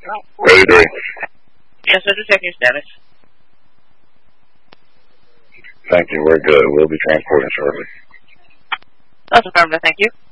Ready, 3. Yes, sir, just checking your status. Thank you, we're good. We'll be transporting shortly. That's affirmative, thank you.